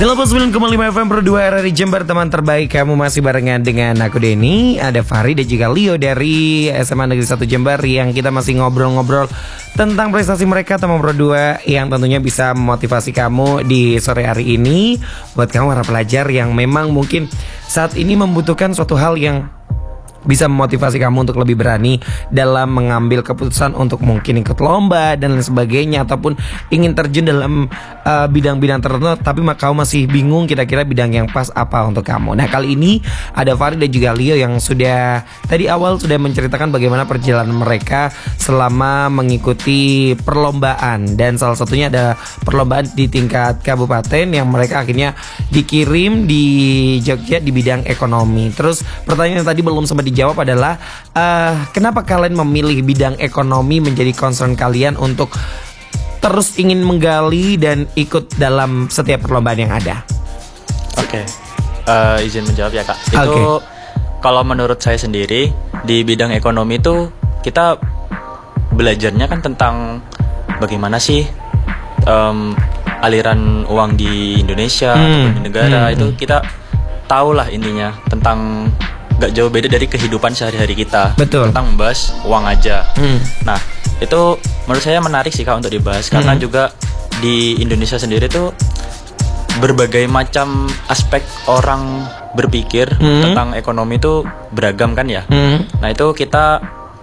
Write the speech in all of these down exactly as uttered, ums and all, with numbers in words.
delapan puluh sembilan koma lima F M Pro dua R R I Jember, teman terbaik. Kamu masih barengan dengan aku Denny, ada Fahri dan juga Leo dari S M A Negeri satu Jember, yang kita masih ngobrol-ngobrol tentang prestasi mereka teman Pro dua yang tentunya bisa memotivasi kamu di sore hari ini. Buat kamu para pelajar yang memang mungkin saat ini membutuhkan suatu hal yang bisa memotivasi kamu untuk lebih berani dalam mengambil keputusan untuk mungkin ikut lomba dan lain sebagainya, ataupun ingin terjun dalam uh, bidang-bidang tertentu tapi kamu masih bingung kira-kira bidang yang pas apa untuk kamu. Nah, kali ini ada Fahri dan juga Leo yang sudah tadi awal sudah menceritakan bagaimana perjalanan mereka selama mengikuti perlombaan, dan salah satunya ada perlombaan di tingkat kabupaten yang mereka akhirnya dikirim di Jogja di bidang ekonomi. Terus pertanyaan yang tadi belum sempat dijawab adalah uh, kenapa kalian memilih bidang ekonomi menjadi concern kalian untuk terus ingin menggali dan ikut dalam setiap perlombaan yang ada? Oke, okay. uh, izin menjawab ya kak. Itu okay. Kalau menurut saya sendiri di bidang ekonomi itu kita belajarnya kan tentang bagaimana sih um, aliran uang di Indonesia hmm. ataupun di negara hmm. itu kita tahulah intinya tentang gak jauh beda dari kehidupan sehari-hari kita. Betul. Tentang membahas uang aja. Hmm. Nah, itu menurut saya menarik sih kak untuk dibahas hmm. karena juga di Indonesia sendiri tuh berbagai macam aspek orang berpikir hmm. tentang ekonomi itu beragam kan ya. Hmm. Nah, itu kita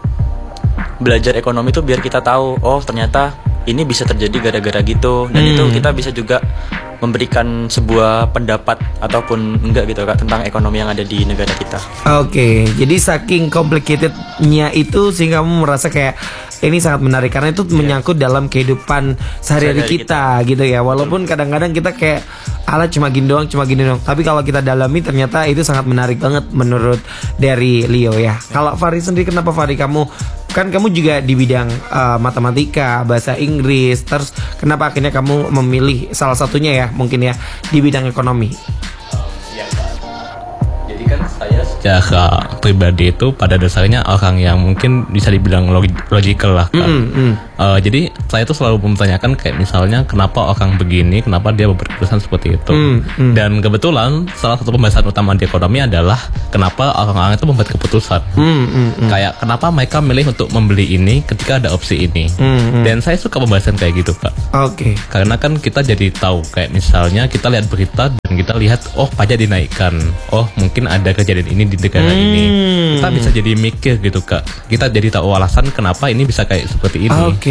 belajar ekonomi tuh biar kita tahu, oh ternyata ini bisa terjadi gara-gara gitu, dan hmm. itu kita bisa juga memberikan sebuah pendapat ataupun enggak gitu kak tentang ekonomi yang ada di negara kita. Oke, okay, jadi saking complicatednya itu sehingga kamu merasa kayak ini sangat menarik karena itu yeah. menyangkut dalam kehidupan sehari-hari kita, kita gitu ya. Walaupun kadang-kadang kita kayak ala cuma gini doang, cuma gini doang. Tapi kalau kita dalami ternyata itu sangat menarik banget menurut dari Leo ya. Yeah. Kalau Fahri sendiri, kenapa Fahri kamu kan kamu juga di bidang uh, matematika, bahasa Inggris, terus kenapa akhirnya kamu memilih salah satunya ya mungkin ya di bidang ekonomi? Uh, ya, jadi kan saya secara pribadi itu pada dasarnya orang yang mungkin bisa dibilang log- logical lah kan. Mm, mm. Uh, jadi saya tuh selalu mempertanyakan kayak misalnya kenapa orang begini, kenapa dia berkeputusan seperti itu. Mm, mm. Dan kebetulan salah satu pembahasan utama di ekonomi adalah kenapa orang-orang itu membuat keputusan. Mm, mm, mm. Kayak kenapa mereka milih untuk membeli ini ketika ada opsi ini. Mm, mm. Dan saya suka pembahasan kayak gitu Pak. Oke. Okay. Karena kan kita jadi tahu kayak misalnya kita lihat berita dan kita lihat oh pajak dinaikkan, oh mungkin ada kejadian ini di negara mm. ini. Kita bisa jadi mikir gitu Kak. Kita jadi tahu alasan kenapa ini bisa kayak seperti ini. Oke. Okay.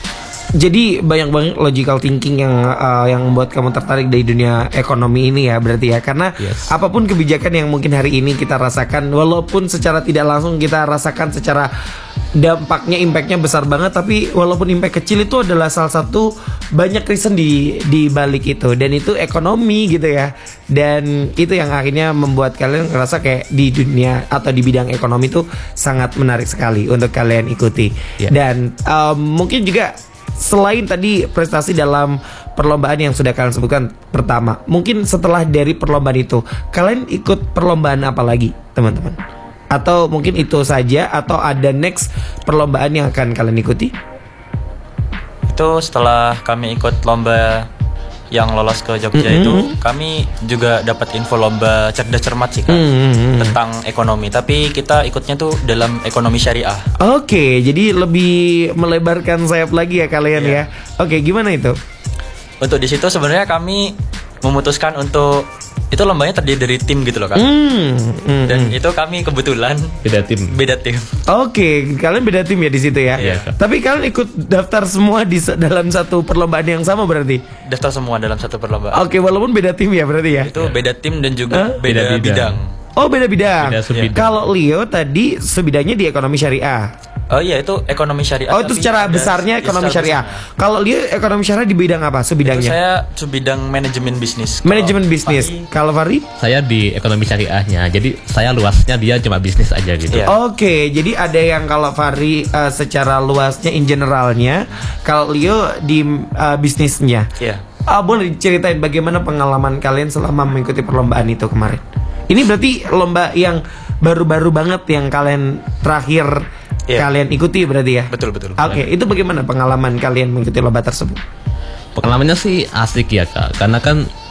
Jadi banyak banget logical thinking yang uh, yang membuat kamu tertarik dari dunia ekonomi ini ya berarti ya. Karena yes. apapun kebijakan yang mungkin hari ini kita rasakan, walaupun secara tidak langsung kita rasakan secara dampaknya, impactnya besar banget, tapi walaupun impact kecil itu adalah salah satu banyak reason di di balik itu, dan itu ekonomi gitu ya. Dan itu yang akhirnya membuat kalian ngerasa kayak di dunia atau di bidang ekonomi itu sangat menarik sekali untuk kalian ikuti. Yeah. Dan um, mungkin juga selain tadi prestasi dalam perlombaan yang sudah kalian sebutkan pertama, mungkin setelah dari perlombaan itu kalian ikut perlombaan apa lagi teman-teman? Atau mungkin itu saja, atau ada next perlombaan yang akan kalian ikuti? Itu setelah kami ikut lomba yang lolos ke Jogja mm-hmm. itu, kami juga dapat info lomba cerdas cermat sih kak mm-hmm. tentang ekonomi. Tapi kita ikutnya tuh dalam ekonomi syariah. Oke, okay, jadi lebih melebarkan sayap lagi ya kalian yeah. ya. Oke, okay, gimana itu? Untuk di situ sebenarnya kami memutuskan untuk itu lombanya terdiri dari tim gitu loh kak. Mm, mm, Dan mm. itu kami kebetulan beda tim. Beda tim. Oke, okay, kalian beda tim ya di situ ya. Yeah. Tapi kalian ikut daftar semua di dalam satu perlombaan yang sama berarti? Daftar semua dalam satu perlombaan. Oke, okay, walaupun beda tim ya berarti ya. Itu beda tim dan juga huh? beda, beda bidang. bidang. Oh, beda bidang. Beda yeah. Kalau Leo tadi sebidangnya di ekonomi syariah. Oh iya, itu ekonomi syariah. Oh, itu secara besarnya ekonomi syariah. Kalau dia ekonomi syariah di bidang apa? Sebidangnya? Itu saya sebidang manajemen bisnis. Manajemen bisnis. Kalau Fahri? Saya di ekonomi syariahnya. Jadi saya luasnya dia cuma bisnis aja gitu. Yeah. Oke, okay, jadi ada yang kalau Fahri uh, secara luasnya in generalnya, kalau Leo di uh, bisnisnya. Iya. Yeah. Uh, boleh diceritain bagaimana pengalaman kalian selama mengikuti perlombaan itu kemarin? Ini berarti lomba yang baru-baru banget yang kalian terakhir Yeah. kalian ikuti berarti ya? Betul betul. Oke, okay, itu bagaimana pengalaman kalian mengikuti lomba tersebut? Pengalamannya sih asik ya kak, karena kan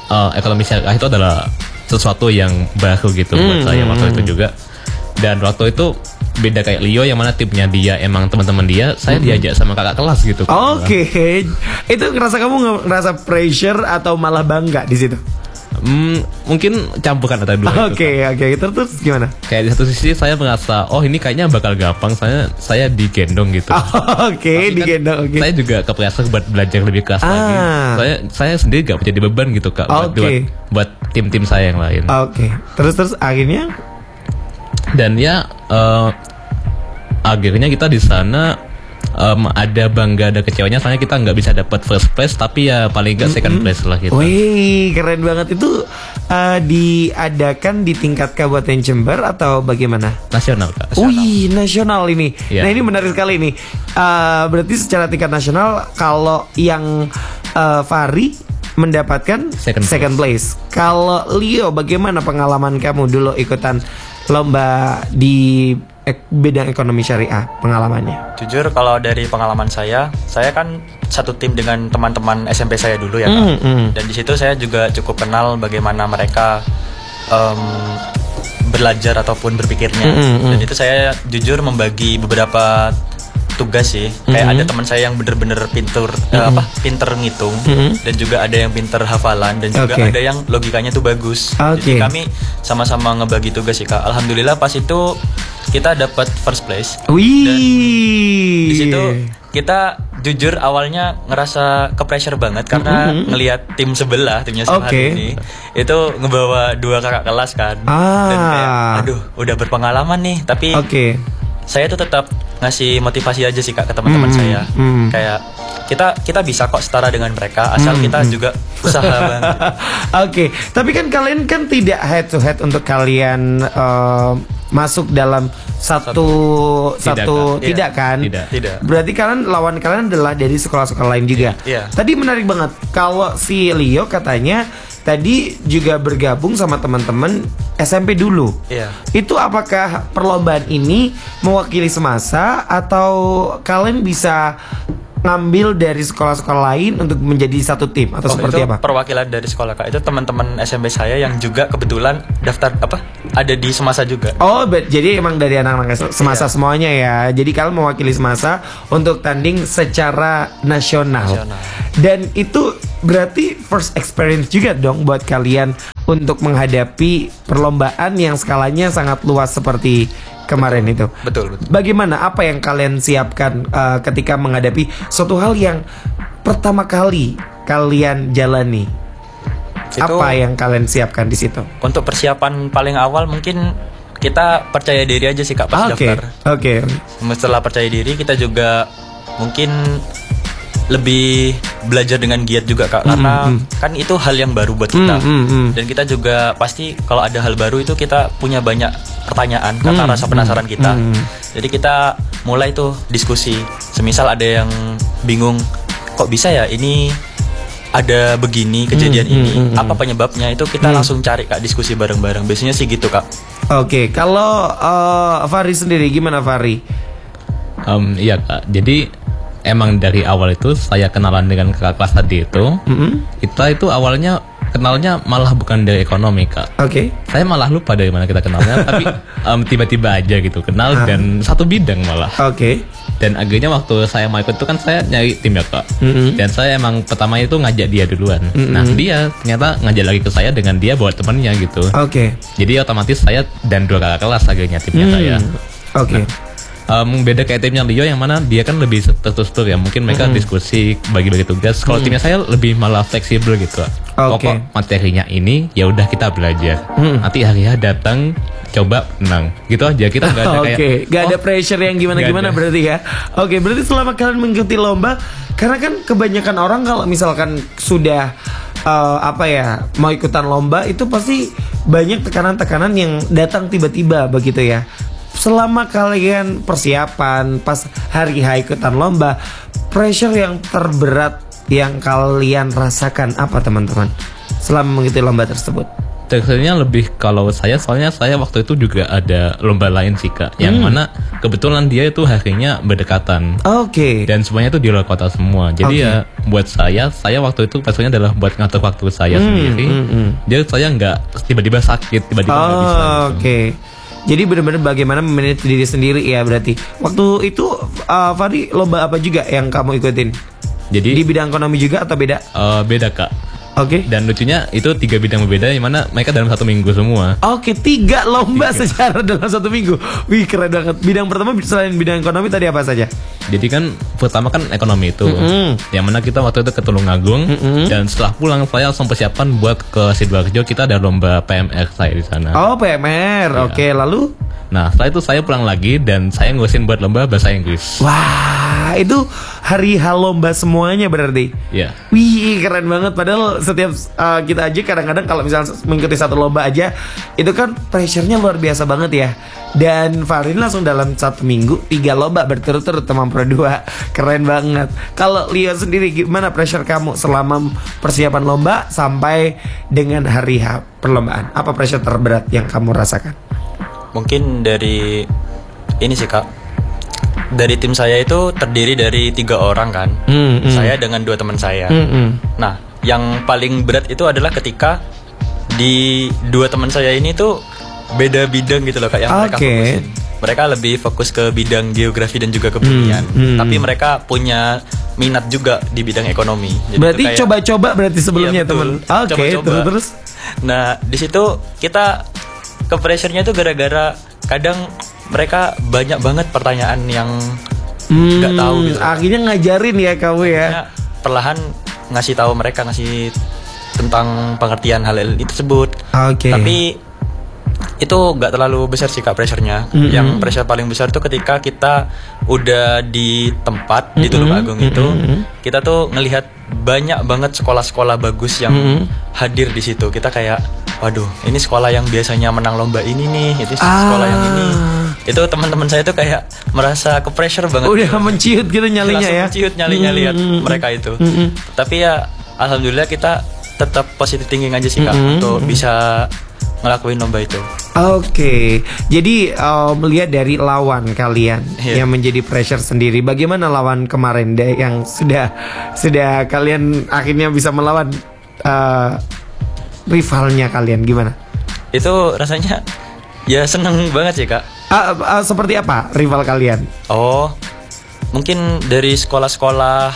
uh, ekonomi syariah itu adalah sesuatu yang baru gitu Hmm, buat saya waktu hmm. itu juga. Dan waktu itu beda kayak Leo yang mana timnya dia emang teman-teman dia, saya diajak sama kakak kelas gitu. Oke, itu ngerasa kamu nge- ngerasa pressure atau malah bangga di situ? Hmm, mungkin campuran antara dua itu. Oke, oke, terus terus gimana? Kayak di satu sisi saya merasa, oh ini kayaknya bakal gampang, saya saya digendong gitu. Oke, Tapi kan digendong. Oke. Saya juga ke pressure buat belajar lebih keras Ah. lagi. Saya saya sendiri gak menjadi beban gitu kak buat, Oke. buat buat tim-tim saya yang lain. Oke, terus terus akhirnya? Dan ya eh, akhirnya kita di sana em, ada bangga ada kecewanya, soalnya kita nggak bisa dapat first place tapi ya paling nggak second place lah gitu. Wih, keren banget itu. eh, diadakan di tingkat Kabupaten Jember atau bagaimana? Nasional kak. Wih, nasional ini. Iya. Nah, ini menarik sekali nih. Eh, berarti secara tingkat nasional kalau yang eh, Fahri mendapatkan Second place. second place. Kalau Leo, bagaimana pengalaman kamu dulu ikutan lomba di ek- bidang ekonomi syariah pengalamannya? Jujur kalau dari pengalaman saya, saya kan satu tim dengan teman-teman S M P saya dulu ya Kak. Mm, mm. Dan di situ saya juga cukup kenal bagaimana mereka em, belajar ataupun berpikirnya. Mm, mm, mm. Dan itu saya jujur membagi beberapa tugas sih. Kayak ada teman saya yang bener-bener pinter eh, apa pinter ngitung, Mm-hmm. dan juga ada yang pinter hafalan, dan juga Oke. ada yang logikanya tuh bagus. Oke. Jadi kami sama-sama ngebagi tugas sih Kak. Alhamdulillah pas itu kita dapat first place. Wih. Di situ kita jujur awalnya ngerasa ke pressure banget karena Mm-hmm. ngelihat tim sebelah, timnya Oke. Suhari ini itu ngebawa dua kakak kelas kan. Ah. Dan kayak aduh, udah berpengalaman nih, tapi Oke. saya tuh tetap ngasih motivasi aja sih Kak ke teman-teman Hmm, saya. hmm. Kayak kita kita bisa kok setara dengan mereka asal Hmm, kita hmm. juga usaha banget. Oke, tapi kan kalian kan tidak head to head untuk kalian eh, masuk dalam satu satu Tidak, Kak. tidak Iya. kan? Tidak. Tidak. Berarti kalian lawan kalian adalah dari sekolah-sekolah lain juga. Iya. Tadi menarik banget kalau si Leo katanya tadi juga bergabung sama teman-teman S M P dulu. Iya. Itu apakah perlombaan ini mewakili semasa atau kalian bisa ngambil dari sekolah-sekolah lain untuk menjadi satu tim atau Oh, seperti itu apa? perwakilan dari sekolah Kak. Itu teman-teman S M P saya yang juga kebetulan daftar apa? Ada di Semasa juga. Oh, bet- jadi emang dari anak-anak semasa Iya. semuanya ya. Jadi kalian mewakili semasa untuk tanding secara nasional. Nasional. Dan itu berarti first experience juga dong buat kalian untuk menghadapi perlombaan yang skalanya sangat luas seperti kemarin itu. Betul, betul. Bagaimana apa yang kalian siapkan uh, ketika menghadapi suatu hal yang pertama kali kalian jalani? Itu- Apa yang kalian siapkan di situ? Untuk persiapan paling awal mungkin kita percaya diri aja sih Kak pas Oke, daftar. oke. Setelah percaya diri kita juga mungkin lebih belajar dengan giat juga Kak, karena kan itu hal yang baru buat kita. Hmm, hmm, hmm. Dan kita juga pasti kalau ada hal baru itu kita punya banyak pertanyaan karena Hmm, rasa penasaran kita. hmm. Jadi kita mulai tuh diskusi. Semisal ada yang bingung, kok bisa ya ini ada begini kejadian Hmm, ini, hmm, hmm, apa penyebabnya, itu kita Hmm. langsung cari Kak, diskusi bareng-bareng. Biasanya sih gitu Kak. Oke, kalau uh, Fahri sendiri gimana Fahri? Em, iya kak. Jadi emang dari awal itu saya kenalan dengan kakak kelas tadi itu. Mm-mm. Kita itu awalnya kenalnya malah bukan dari ekonomi kak. Oke. Saya malah lupa dari mana kita kenalnya, tapi em, tiba-tiba aja gitu kenal Ah. dan satu bidang malah. Oke. Dan akhirnya waktu saya mau ikut itu kan saya nyari tim ya kak. Mm-mm. Dan saya emang pertama itu ngajak dia duluan. Mm-mm. Nah dia ternyata ngajak lagi ke saya dengan dia bawa temannya gitu. Oke. Jadi otomatis saya dan dua kakak kelas akhirnya timnya Hmm. saya. Oke. Um, beda kayak timnya Leo yang mana dia kan lebih terstruktur ya, mungkin mereka diskusi bagi-bagi tugas. Kalau timnya saya lebih malah fleksibel gitu. Oke. Pokok materinya ini ya udah kita belajar. Mm. Nanti hari datang coba menang gitu aja, kita nggak ada Oke, kayak gak ada oh, pressure yang gimana-gimana Nggak ada. berarti ya. Oke, berarti selama kalian mengikuti lomba, karena kan kebanyakan orang kalau misalkan sudah uh, apa ya mau ikutan lomba itu pasti banyak tekanan-tekanan yang datang tiba-tiba begitu ya. Selama kalian persiapan pas hari H ikutan lomba, pressure yang terberat yang kalian rasakan apa teman-teman selama mengikuti lomba tersebut? Teksturnya lebih kalau saya soalnya saya waktu itu juga ada lomba lain sih Kak, yang Hmm. mana kebetulan dia itu harinya berdekatan. Oke. Dan semuanya itu di luar kota semua. Jadi Oke. ya buat saya, saya waktu itu pasnya adalah buat ngatur waktu saya Hmm, sendiri. hmm, hmm. Jadi saya nggak tiba-tiba sakit, tiba-tiba nggak bisa. Oh, gitu. oke. Jadi benar-benar bagaimana memanage diri sendiri ya berarti. Waktu itu uh, Fari lomba apa juga yang kamu ikutin? Jadi Di bidang ekonomi juga atau beda? eh, beda Kak. Oke. Dan lucunya itu tiga bidang berbeda, yang mana mereka dalam satu minggu semua. Oke, tiga lomba secara dalam satu minggu. Wih, keren banget. Bidang pertama selain bidang ekonomi tadi apa saja? Jadi kan pertama kan ekonomi itu, Mm-mm. yang mana kita waktu itu ke Tulungagung, Mm-mm. dan setelah pulang saya langsung persiapan buat ke Sidoarjo. Kita ada lomba P M R saya di sana. Oh, P M R. Oke, lalu? Nah setelah itu saya pulang lagi dan saya ngurusin buat lomba bahasa Inggris. Wah, itu hari H lomba semuanya berarti. Ya. Wih, keren banget. Padahal setiap uh, kita aja kadang-kadang kalau misalnya mengikuti satu lomba aja, itu kan pressure-nya luar biasa banget ya. Dan Farin langsung dalam satu minggu tiga lomba berturut-turut teman Pro dua. Keren banget. Kalau Leo sendiri gimana pressure kamu selama persiapan lomba sampai dengan hari H perlombaan? Apa pressure terberat yang kamu rasakan? Mungkin dari ini sih Kak, dari tim saya itu terdiri dari tiga orang kan. Hmm, hmm. Saya dengan dua teman saya. Hmm, hmm. Nah, yang paling berat itu adalah ketika di dua teman saya ini tuh beda bidang gitu loh Kak, yang mereka Oke. fokusin. Mereka lebih fokus ke bidang geografi dan juga kebumian. Hmm, hmm. Tapi mereka punya minat juga di bidang ekonomi. Jadi Berarti itu kayak- coba-coba berarti sebelumnya Iya, betul. teman. Oke, Coba-coba. terus terus. Nah, di situ kita ke pressure-nya itu gara-gara kadang mereka banyak banget pertanyaan yang nggak tahu gitu. Hmm, Akhirnya ngajarin ya kamu ya. Akhirnya perlahan ngasih tahu mereka, ngasih tentang pengertian hal itu tersebut. Oke. Tapi itu nggak terlalu besar sih Kak pressure-nya. Mm-mm. Yang pressure paling besar tuh ketika kita udah di tempat di Tulungagung itu, Mm-mm. kita tuh ngelihat banyak banget sekolah-sekolah bagus yang Mm-mm. hadir di situ. Kita kayak, waduh, ini sekolah yang biasanya menang lomba ini nih, itu Ah. sekolah yang ini. Itu teman-teman saya tuh kayak merasa ke pressure banget. Udah menciut gitu nyalinya Langsung ya. menciut nyalinya lihat Mm-mm. mereka itu. Mm-mm. Tapi ya alhamdulillah kita tetap positive thinking aja sih Kak, Mm-mm. untuk bisa ngelakuin lomba itu. Oke, jadi uh, melihat dari lawan kalian Iya. yang menjadi pressure sendiri, bagaimana lawan kemarin deh yang sudah sudah kalian akhirnya bisa melawan uh, rivalnya kalian gimana? Itu rasanya ya seneng banget sih Kak. Uh, uh, seperti apa rival kalian? Oh, mungkin dari sekolah-sekolah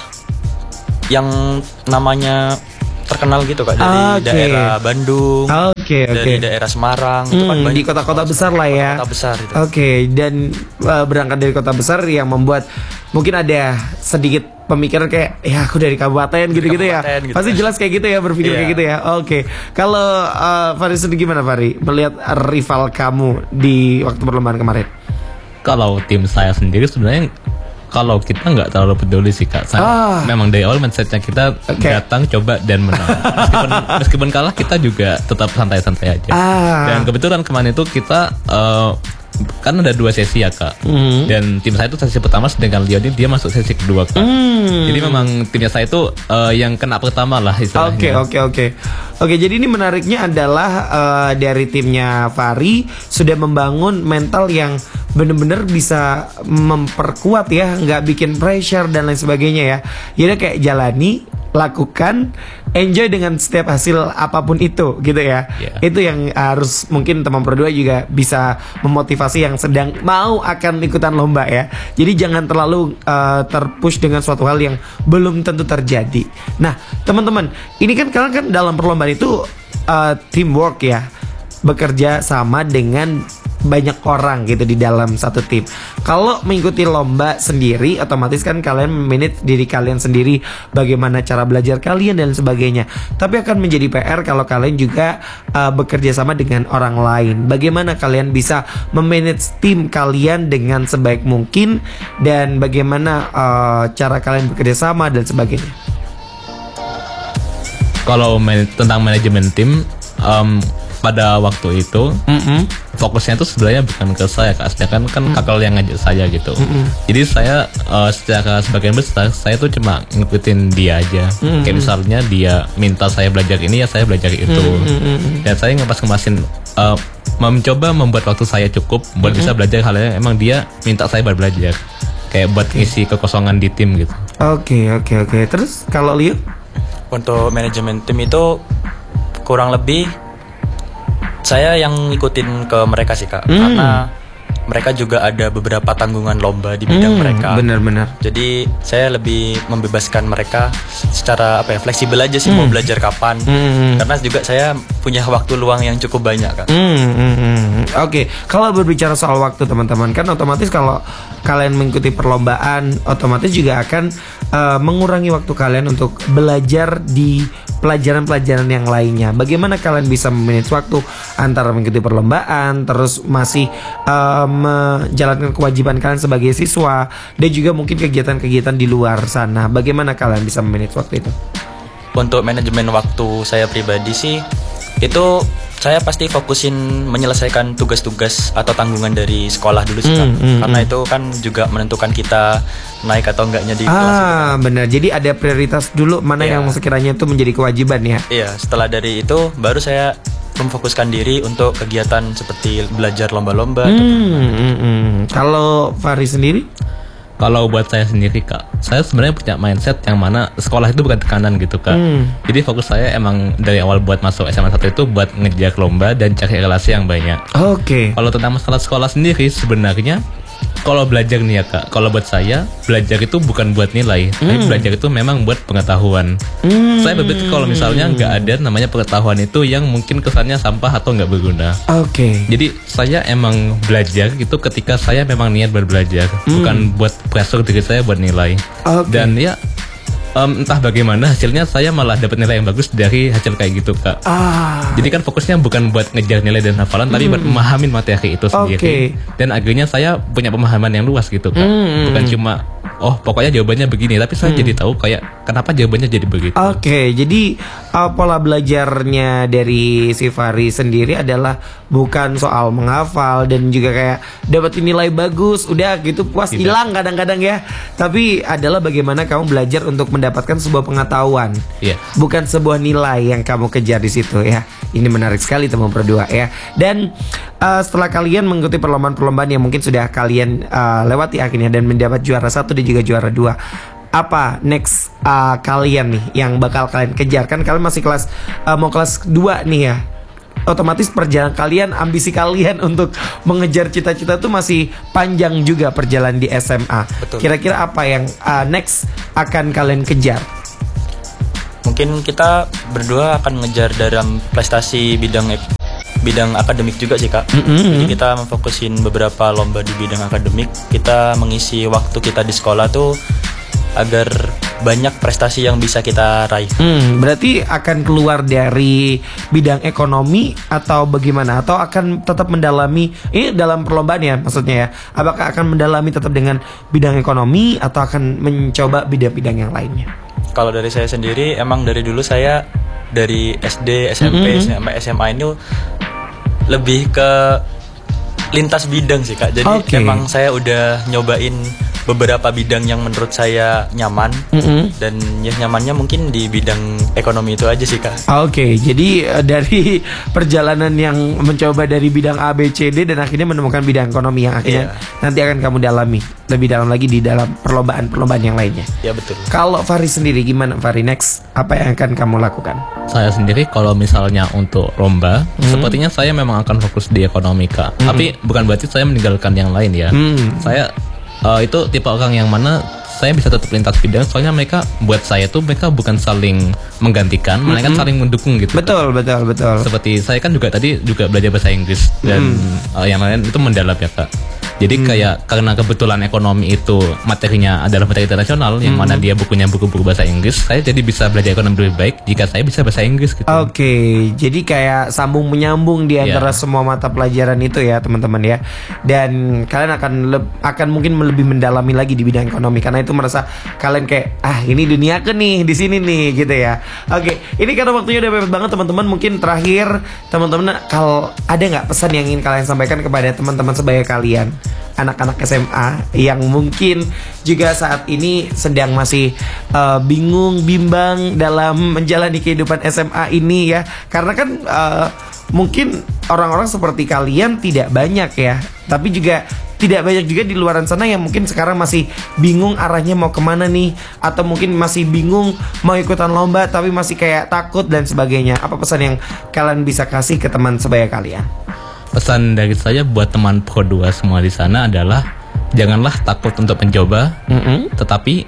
yang namanya terkenal gitu Kak, dari Oke. daerah Bandung, Oke, oke. dari daerah Semarang, itu kan Hmm, banyak di kota-kota besar lah ya. kota besar itu. Oke, dan uh, berangkat dari kota besar yang membuat mungkin ada sedikit pemikiran kayak ya aku dari kabupaten gitu-gitu ya. kabupaten gitu. Pasti jelas kayak gitu ya, berpikir Iya. kayak gitu ya. Oke. Kalau uh, Fari sendiri gimana Fari melihat rival kamu di waktu perlombaan kemarin? Kalau tim saya sendiri sebenarnya kalau kita nggak terlalu peduli sih Kak. Saya, Ah. memang dari awal mindsetnya kita Oke. datang coba dan menang. Meskipun, meskipun kalah kita juga tetap santai-santai aja. Ah. Dan kebetulan kemarin itu kita eh, kan ada dua sesi ya Kak. Mhm. Dan tim saya itu sesi pertama, sedangkan Leo ini dia masuk sesi kedua Kak. Hmm. Jadi memang timnya saya itu eh, yang kena pertama lah istilahnya. Oke oke oke oke. Jadi ini menariknya adalah uh, dari timnya Fari sudah membangun mental yang bener-bener bisa memperkuat ya, nggak bikin pressure dan lain sebagainya ya. Jadi kayak jalani, lakukan, enjoy dengan setiap hasil apapun itu gitu ya. Yeah. Itu yang harus mungkin teman Pro dua juga bisa memotivasi yang sedang mau akan ikutan lomba ya. Jadi jangan terlalu uh, terpush dengan suatu hal yang belum tentu terjadi. Nah teman-teman, ini kan kalian kan dalam perlombaan itu uh, teamwork ya, bekerja sama dengan banyak orang gitu di dalam satu tim. Kalau mengikuti lomba sendiri, otomatis kan kalian memanage diri kalian sendiri, bagaimana cara belajar kalian dan sebagainya. Tapi akan menjadi P R kalau kalian juga uh, bekerja sama dengan orang lain. Bagaimana kalian bisa memanage tim kalian dengan sebaik mungkin, dan bagaimana uh, cara kalian bekerja sama dan sebagainya. Kalau man- tentang manajemen tim, em, pada waktu itu Mm-mm. fokusnya itu sebenarnya bukan ke saya kak, sedangkan kan Mm. kakak yang ngajak saya gitu. Mm-mm. Jadi saya uh, secara sebagian besar saya tuh cuma ngikutin dia aja. Mm-mm. Kayak misalnya dia minta saya belajar ini ya saya belajar itu. Mm-mm. Dan saya ngepas-ngepasin uh, mencoba membuat waktu saya cukup buat bisa belajar hal yang emang dia minta saya buat belajar. Kayak buat ngisi kekosongan di tim gitu. Oke oke oke. Terus kalau Leo? Untuk manajemen tim itu kurang lebih saya yang ngikutin ke mereka sih kak, Hmm. karena mereka juga ada beberapa tanggungan lomba di bidang Hmm, mereka. benar-benar. Jadi saya lebih membebaskan mereka secara apa ya, fleksibel aja sih mau belajar kapan. Hmm. Karena juga saya punya waktu luang yang cukup banyak kak. Hmm, hmm, hmm. Oke, kalau berbicara soal waktu teman-teman, kan otomatis kalau kalian mengikuti perlombaan, otomatis juga akan uh, mengurangi waktu kalian untuk belajar di pelajaran-pelajaran yang lainnya. Bagaimana kalian bisa memanage waktu antara mengikuti perlombaan, terus masih uh, menjalankan kewajiban kalian sebagai siswa, dan juga mungkin kegiatan-kegiatan di luar sana. Bagaimana kalian bisa memanage waktu itu? Untuk manajemen waktu saya pribadi sih, itu saya pasti fokusin menyelesaikan tugas-tugas atau tanggungan dari sekolah dulu sih kak. Hmm, hmm, Karena hmm. itu kan juga menentukan kita naik atau enggaknya di kelas itu, Kak. Ah, benar. Jadi ada prioritas dulu mana Iya. yang sekiranya itu menjadi kewajiban ya. Iya, setelah dari itu baru saya memfokuskan diri untuk kegiatan seperti belajar lomba-lomba. atau- Hmm, hmm, hmm. Kalau Fahri sendiri? Kalau buat saya sendiri kak, saya sebenarnya punya mindset yang mana sekolah itu bukan tekanan gitu kak. Hmm. Jadi fokus saya emang dari awal buat masuk S M A satu itu buat ngejar lomba dan cari relasi yang banyak. Oke. Kalau tentang masalah sekolah sendiri sebenarnya kalau belajar nih ya kak, kalau buat saya belajar itu bukan buat nilai, tapi belajar itu memang buat pengetahuan. Hmm. Saya berpikir kalau misalnya nggak ada namanya pengetahuan itu yang mungkin kesannya sampah atau nggak berguna. Oke. Jadi saya emang belajar itu ketika saya memang niat buat belajar, bukan buat pressure diri saya buat nilai. Oke. Dan ya em, entah bagaimana hasilnya saya malah dapat nilai yang bagus dari hasil kayak gitu kak. Ah. Jadi kan fokusnya bukan buat ngejar nilai dan hafalan, tapi buat memahamin materi itu sendiri. Oke. Dan akhirnya saya punya pemahaman yang luas gitu kak. Hmm. Bukan cuma oh pokoknya jawabannya begini, tapi saya jadi tahu kayak kenapa jawabannya jadi begitu. Oke, jadi uh, pola belajarnya dari si Fahri sendiri adalah bukan soal menghafal dan juga kayak dapat nilai bagus, udah gitu puas Tidak. hilang kadang-kadang ya. Tapi adalah bagaimana kamu belajar untuk mendapatkan sebuah pengetahuan, Iya. bukan sebuah nilai yang kamu kejar di situ ya. Ini menarik sekali teman berdua ya. Dan uh, setelah kalian mengikuti perlombaan-perlombaan yang mungkin sudah kalian uh, lewati akhirnya dan mendapat juara satu dan juga juara dua, apa next uh, kalian nih yang bakal kalian kejar? Kan kalian masih kelas uh, mau kelas dua nih ya. Otomatis perjalanan kalian, ambisi kalian untuk mengejar cita-cita itu masih panjang juga perjalanan di S M A. Betul. Kira-kira apa yang uh, next akan kalian kejar? Mungkin kita berdua akan ngejar dalam prestasi bidang bidang akademik juga sih kak. Jadi kita memfokusin beberapa lomba di bidang akademik. Kita mengisi waktu kita di sekolah tuh agar banyak prestasi yang bisa kita raih. Hmm, berarti akan keluar dari bidang ekonomi atau bagaimana? Atau akan tetap mendalami ini dalam perlombaan ya maksudnya ya? Apakah akan mendalami tetap dengan bidang ekonomi atau akan mencoba bidang-bidang yang lainnya? Kalau dari saya sendiri, emang dari dulu saya dari S D, S M P, sampai S M A ini lebih ke lintas bidang sih kak. Jadi Oke. emang saya udah nyobain beberapa bidang yang menurut saya nyaman. Mm-mm. Dan ya nyamannya mungkin di bidang ekonomi itu aja sih kak. Oke, jadi eh, dari perjalanan yang mencoba dari bidang A, B, C, D dan akhirnya menemukan bidang ekonomi yang akhirnya nanti akan kamu dalami lebih dalam lagi di dalam perlombaan-perlombaan yang lainnya. Ya betul. Kalau Fahri sendiri gimana Fahri, next apa yang akan kamu lakukan? Saya sendiri kalau misalnya untuk lomba, sepertinya saya memang akan fokus di ekonomi kak. Tapi bukan berarti saya meninggalkan yang lain ya. Hmm. Saya uh, itu tipe orang yang mana saya bisa tetap lintas bidang. Soalnya mereka buat saya tuh mereka bukan saling menggantikan, melainkan saling mendukung gitu. Betul, betul, betul. Seperti saya kan juga tadi juga belajar bahasa Inggris dan uh, yang lain itu mendalam ya kak. Jadi hmm. kayak karena kebetulan ekonomi itu materinya adalah materi internasional, yang hmm. mana dia bukunya buku-buku bahasa Inggris, saya jadi bisa belajar ekonomi lebih baik jika saya bisa bahasa Inggris gitu. Oke, okay. Jadi kayak sambung menyambung di antara yeah. semua mata pelajaran itu ya teman-teman ya. Dan kalian akan le- akan mungkin lebih mendalami lagi di bidang ekonomi karena itu merasa kalian kayak ah ini dunia ke nih di sini nih gitu ya. Oke, okay. Ini karena waktunya udah mepet banget teman-teman. Mungkin terakhir teman-teman kalau ada nggak pesan yang ingin kalian sampaikan kepada teman-teman sebaya kalian, anak-anak S M A yang mungkin juga saat ini sedang masih uh, bingung, bimbang dalam menjalani kehidupan S M A ini ya. Karena kan uh, mungkin orang-orang seperti kalian tidak banyak ya, tapi juga tidak banyak juga di luaran sana yang mungkin sekarang masih bingung arahnya mau kemana nih, atau mungkin masih bingung mau ikutan lomba tapi masih kayak takut dan sebagainya. Apa pesan yang kalian bisa kasih ke teman sebaya kalian? Pesan dari saya buat teman Pro dua semua di sana adalah janganlah takut untuk mencoba, mm-hmm. tetapi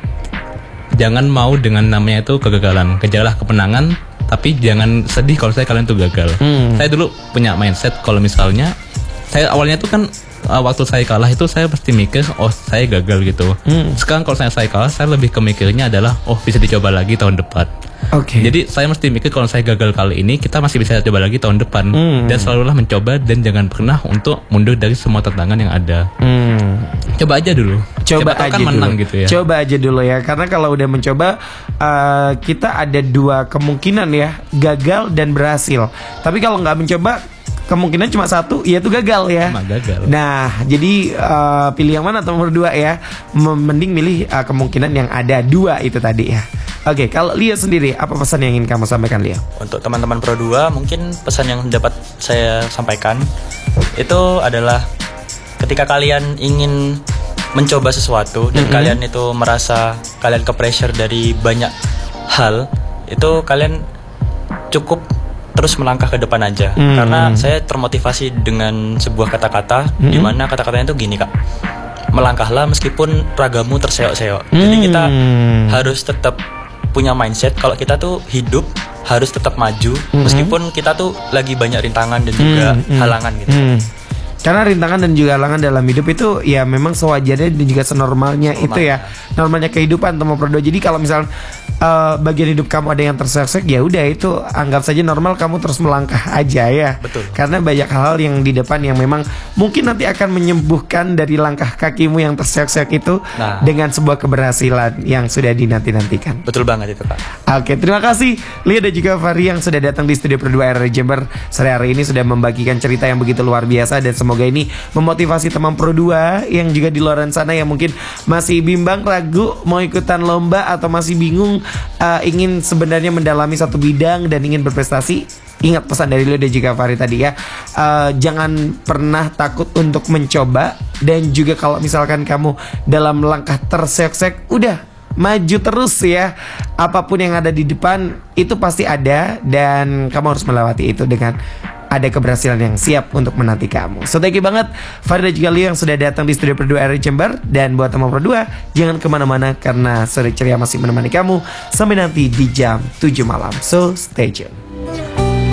jangan mau dengan namanya itu kegagalan. Kejarlah kemenangan, tapi jangan sedih kalau saya kalian tuh gagal. Mm. Saya dulu punya mindset kalau misalnya saya awalnya tuh kan uh, waktu saya kalah itu saya pasti mikir oh saya gagal gitu. Mm. Sekarang kalau saya saya kalah saya lebih kemikirnya adalah oh bisa dicoba lagi tahun depan. Oke. Okay. Jadi saya mesti mikir kalau saya gagal kali ini kita masih bisa coba lagi tahun depan. Mm. Dan selalulah mencoba dan jangan pernah untuk mundur dari semua tantangan yang ada. Mm. Coba aja dulu. Coba aja kan dulu. Menang gitu ya. Coba aja dulu ya. Karena kalau udah mencoba uh, kita ada dua kemungkinan ya, gagal dan berhasil. Tapi kalau nggak mencoba kemungkinan cuma satu, yaitu gagal ya. Cuma gagal. Nah, jadi uh, pilih yang mana nomor dua ya? Mending milih uh, kemungkinan yang ada dua itu tadi ya. Oke, kalau Leo sendiri, apa pesan yang ingin kamu sampaikan, Leo? Untuk teman-teman Pro dua, mungkin pesan yang dapat saya sampaikan itu adalah ketika kalian ingin mencoba sesuatu dan mm-hmm. kalian itu merasa kalian ke pressure dari banyak hal, itu kalian cukup terus melangkah ke depan aja. Mm. Karena saya termotivasi dengan sebuah kata-kata mm-hmm. di mana kata-katanya itu gini, Kak. Melangkahlah meskipun ragamu terseok-seok. Mm. Jadi kita harus tetap punya mindset kalau kita tuh hidup harus tetap maju mm-hmm. meskipun kita tuh lagi banyak rintangan dan juga mm-hmm. halangan gitu. Mm. Karena rintangan dan juga halangan dalam hidup itu ya memang sewajarnya dan juga senormalnya Normal. Itu ya normalnya kehidupan teman Pro dua. Jadi kalau misal uh, bagian hidup kamu ada yang tersek-sek ya udah itu anggap saja normal, kamu terus melangkah aja ya. Betul. Karena banyak hal yang di depan yang memang mungkin nanti akan menyembuhkan dari langkah kakimu yang tersek-sek itu nah. dengan sebuah keberhasilan yang sudah dinanti-nantikan. Betul banget itu, Kak. Oke, terima kasih Lia dan juga Fahri yang sudah datang di studio Pro dua R R I Jember sore hari ini, sudah membagikan cerita yang begitu luar biasa dan semoga Semoga ini memotivasi teman Pro dua yang juga di luar sana yang mungkin masih bimbang, ragu mau ikutan lomba atau masih bingung uh, ingin sebenarnya mendalami satu bidang dan ingin berprestasi. Ingat pesan dari Leo dan juga Fahri tadi ya, uh, jangan pernah takut untuk mencoba. Dan juga kalau misalkan kamu dalam langkah terseok-seok, udah maju terus ya. Apapun yang ada di depan itu pasti ada, dan kamu harus melewati itu dengan ada keberhasilan yang siap untuk menanti kamu. So thank you banget Fahri dan juga Leo yang sudah datang di studio Pro dua R R I Jember. Dan buat teman Pro dua, jangan kemana-mana karena Sore Ceria masih menemani kamu sampai nanti di jam tujuh malam. So stay tune.